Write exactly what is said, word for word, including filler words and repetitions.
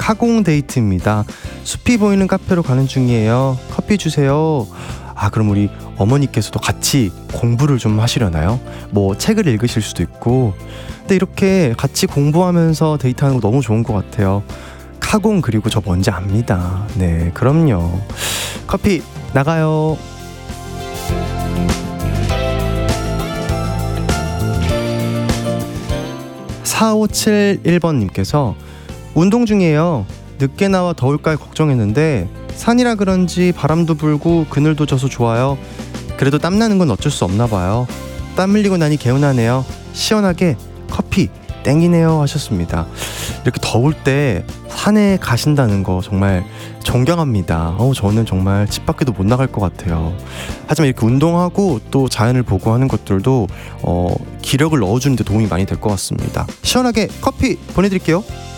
카공 데이트입니다. 숲이 보이는 카페로 가는 중이에요. 커피 주세요. 아, 그럼 우리 어머니께서도 같이 공부를 좀 하시려나요? 뭐 책을 읽으실 수도 있고. 근데 이렇게 같이 공부하면서 데이트하는 거 너무 좋은 것 같아요. 카공 그리고 저 뭔지 압니다. 네, 그럼요. 커피 나가요. 사오칠일 번님께서 운동 중이에요. 늦게 나와 더울까 걱정했는데 산이라 그런지 바람도 불고 그늘도 져서 좋아요. 그래도 땀나는 건 어쩔 수 없나 봐요. 땀 흘리고 나니 개운하네요. 시원하게 커피 땡기네요 하셨습니다. 이렇게 더울 때 산에 가신다는 거 정말 존경합니다. 어, 저는 정말 집 밖에도 못 나갈 것 같아요. 하지만 이렇게 운동하고 또 자연을 보고 하는 것들도 어, 기력을 넣어주는 데 도움이 많이 될 것 같습니다. 시원하게 커피 보내드릴게요.